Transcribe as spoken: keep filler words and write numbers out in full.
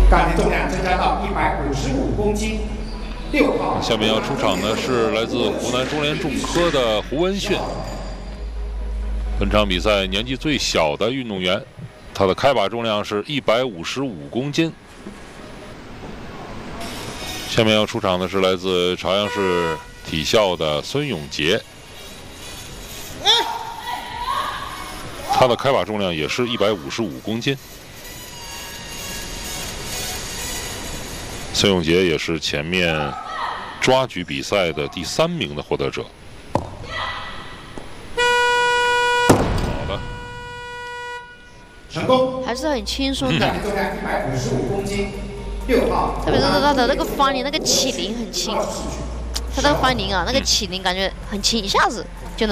杠铃重量增加到一百五十五公斤。六号。 下面要出场的是来自湖南中联重科的胡文迅。本场比赛年纪最小的运动员，他的开把重量是一百五十五公斤。下面要出场的是来自朝阳市体校的孙永杰。 他的开把重量也是一百五十五公斤。孙永杰也是前面抓举比赛的第三名的获得者。好的， 成功， 还是很轻松的。 重量一百五十五公斤，六号。 特别是他的那个翻铃，那个起铃很轻。他那个翻铃啊，那个起铃感觉很轻，一下子就能。